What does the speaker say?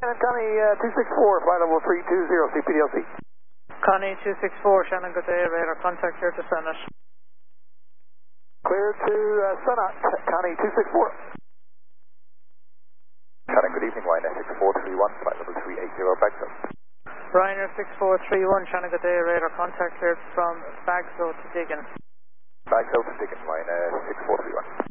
Shannon, Connie 264, flight level 320, CPDLC. Connie 264, Shannon, good day, radar contact here to Summit. Clear to Summit, Connie 264. Shannon, good evening, Ryanair 6431, flight level 380, Baghdad. Ryanair 6431, Shannon, good day, radar contact here from Baghdad to Diggin. Baghdad to Diggin, Ryanair 6431.